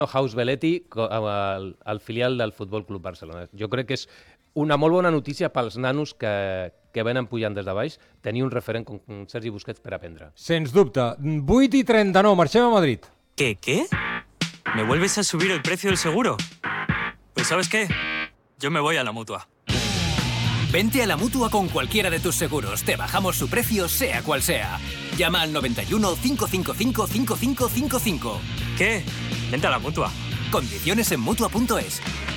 House Belletti al filial del Futbol Club Barcelona. Jo crec que és una molt bona notícia pels nanos que venen pujant des de baix, tenir un referent com Sergi Busquets per aprendre. Sens dubte. 8:39, marxem a Madrid. ¿Qué? ¿Me vuelves a subir el precio del seguro? Pues ¿sabes qué? Yo me voy a la Mutua. Vente a la Mutua con cualquiera de tus seguros. Te bajamos su precio, sea cual sea. Llama al 91 555 5555. ¿Qué? Vente a la Mutua. Condiciones en Mutua.es.